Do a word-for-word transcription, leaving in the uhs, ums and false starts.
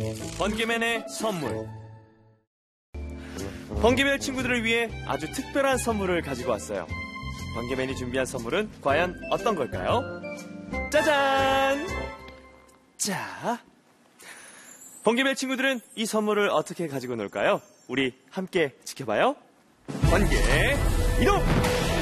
번개맨의 선물. 번개맨 친구들을 위해 아주 특별한 선물을 가지고 왔어요. 번개맨이 준비한 선물은 과연 어떤 걸까요? 짜잔! 자, 번개맨 친구들은 이 선물을 어떻게 가지고 놀까요? 우리 함께 지켜봐요. 번개 이동!